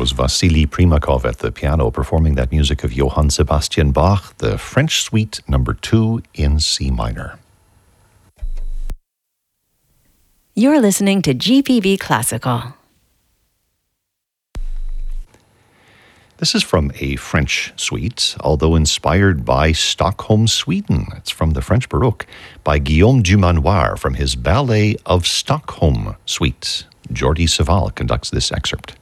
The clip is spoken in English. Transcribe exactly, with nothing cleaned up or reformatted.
was Vasily Primakov at the piano performing that music of Johann Sebastian Bach, the French Suite number two in C minor. You're listening to G P V Classical. This is from a French suite, although inspired by Stockholm, Sweden. It's from the French Baroque by Guillaume Dumanoir from his Ballet of Stockholm suite. Jordi Savall conducts this excerpt.